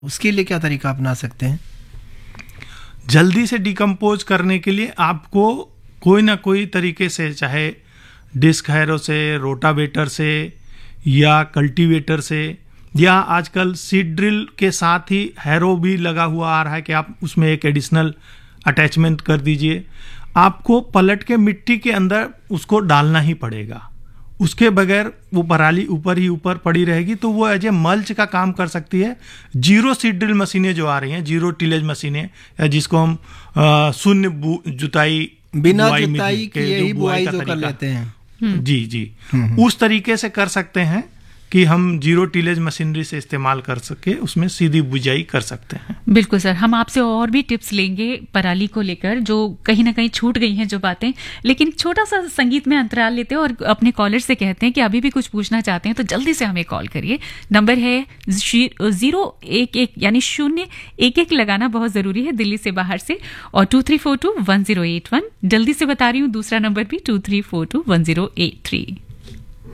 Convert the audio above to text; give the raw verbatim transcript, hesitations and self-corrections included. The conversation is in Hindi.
उसके लिए क्या तरीका अपना सकते हैं? जल्दी से डिकम्पोज करने के लिए आपको कोई ना कोई तरीके से, चाहे डिस्क हैरो से, रोटावेटर से या कल्टीवेटर से, या आजकल सीड ड्रिल के साथ ही हैरो भी लगा हुआ आ रहा है कि आप उसमें एक एडिशनल अटैचमेंट कर दीजिए। आपको पलट के मिट्टी के अंदर उसको डालना ही पड़ेगा, उसके बगैर वो पराली ऊपर ही ऊपर पड़ी रहेगी, तो वो एज ए मल्च का काम कर सकती है। जीरो सीड ड्रिल मशीनें जो आ रही हैं, जीरो टिलेज मशीनें, या जिसको हम आ, शून्य जुताई, बिना जुताई के यही बुआई जो कर लेते हैं, जी जी उस तरीके से कर सकते हैं कि हम जीरो टिलेज मशीनरी से इस्तेमाल कर सके, उसमें सीधी बुझाई कर सकते हैं। बिल्कुल सर, हम आपसे और भी टिप्स लेंगे पराली को लेकर, जो कहीं ना कहीं छूट गई हैं जो बातें। लेकिन छोटा सा संगीत में अंतराल लेते हैं और अपने कॉलर से कहते हैं कि अभी भी कुछ पूछना चाहते हैं तो जल्दी से हमें कॉल करिए। नंबर है जीरो एक एक यानी शून्य एक एक लगाना बहुत जरूरी है दिल्ली से बाहर से, और to three four to one zero eight one. जल्दी से बता रही हूँ दूसरा नंबर भी to three four to one zero eight three.